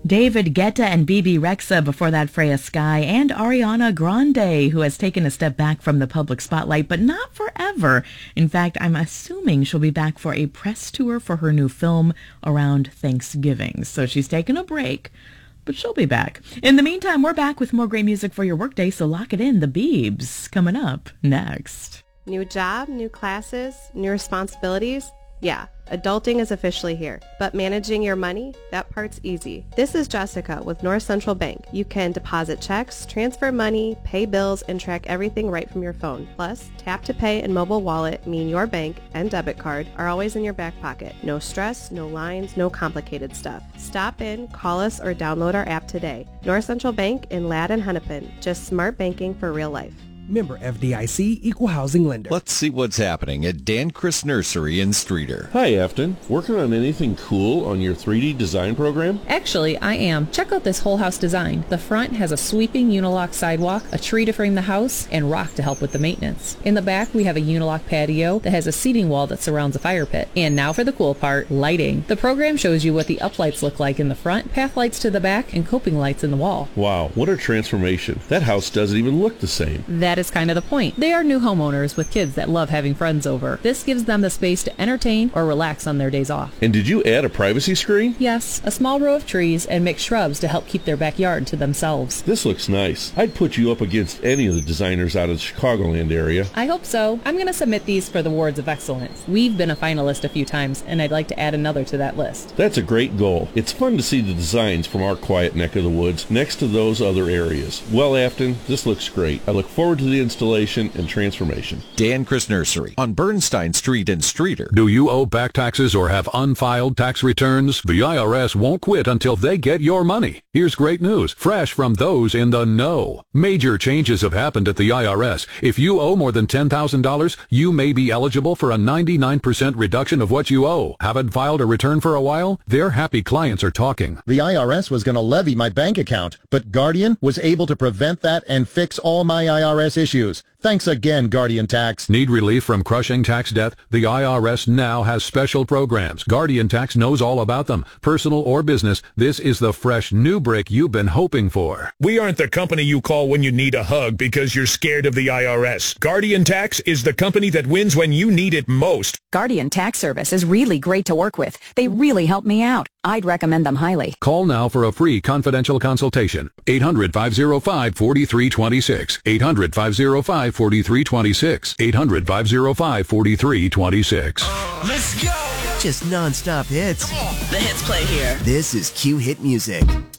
David Guetta and BB Rexa, before that Freya Sky, and Ariana Grande, who has taken a step back from the public spotlight, but not forever. In fact, I'm assuming she'll be back for a press tour for her new film around Thanksgiving. So she's taken a break, but she'll be back. In the meantime, we're back with more great music for your workday, so lock it in. The Biebs coming up next. New job, new classes, new responsibilities. Yeah, adulting is officially here, but managing your money, that part's easy. This is Jessica with North Central Bank. You can deposit checks, transfer money, pay bills, and track everything right from your phone. Plus, tap to pay and mobile wallet mean your bank and debit card are always in your back pocket. No stress, no lines, no complicated stuff. Stop in, call us, or download our app today. North Central Bank in Ladd and Hennepin. Just smart banking for real life. Member FDIC, Equal Housing Lender. Let's see what's happening at Dan Chris Nursery in Streeter. Hi, Afton. Working on anything cool on your 3D design program? Actually, I am. Check out this whole house design. The front has a sweeping unilock sidewalk, a tree to frame the house, and rock to help with the maintenance. In the back, we have a unilock patio that has a seating wall that surrounds a fire pit. And now for the cool part, lighting. The program shows you what the uplights look like in the front, path lights to the back, and coping lights in the wall. Wow, what a transformation. That house doesn't even look the same. That is kind of the point. They are new homeowners with kids that love having friends over. This gives them the space to entertain or relax on their days off. And did you add a privacy screen? Yes, a small row of trees and mixed shrubs to help keep their backyard to themselves. This looks nice. I'd put you up against any of the designers out of the Chicagoland area. I hope so. I'm going to submit these for the Awards of Excellence. We've been a finalist a few times, and I'd like to add another to that list. That's a great goal. It's fun to see the designs from our quiet neck of the woods next to those other areas. Well, Afton, this looks great. I look forward to the installation and transformation. Dan Chris Nursery on Bernstein Street in Streeter. Do you owe back taxes or have unfiled tax returns? The IRS won't quit until they get your money. Here's great news, fresh from those in the know. Major changes have happened at the IRS. If you owe more than $10,000, you may be eligible for a 99% reduction of what you owe. Haven't filed a return for a while? Their happy clients are talking. The IRS was going to levy my bank account, but Guardian was able to prevent that and fix all my IRS issues. Thanks again, Guardian Tax. Need relief from crushing tax debt? The IRS now has special programs. Guardian Tax knows all about them. Personal or business, this is the fresh new break you've been hoping for. We aren't the company you call when you need a hug because you're scared of the IRS. Guardian Tax is the company that wins when you need it most. Guardian Tax Service is really great to work with. They really help me out. I'd recommend them highly. Call now for a free confidential consultation. 800-505-4326. 800-505-4326. 800-505-4326. Let's go! Just non-stop hits. Come on. The hits play here. This is Q Hit Music.